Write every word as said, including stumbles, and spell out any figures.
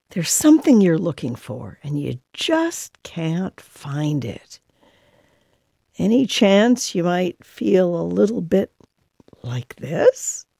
There's something you're looking for, and you just can't find it. Any chance you might feel a little bit like this?